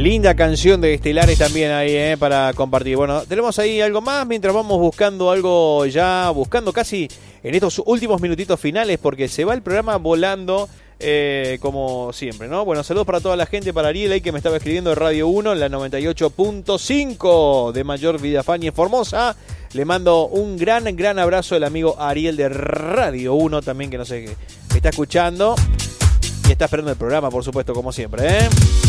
Linda canción de Estelares también ahí, para compartir. Bueno, tenemos ahí algo más mientras vamos buscando algo ya, buscando casi en estos últimos minutitos finales, porque se va el programa volando, como siempre, ¿no? Bueno, saludos para toda la gente, para Ariel ahí que me estaba escribiendo de Radio 1 en la 98.5 de Mayor Villafañe, Formosa. Le mando un gran abrazo al amigo Ariel de Radio 1 también, que no sé qué está escuchando y está esperando el programa, por supuesto, como siempre,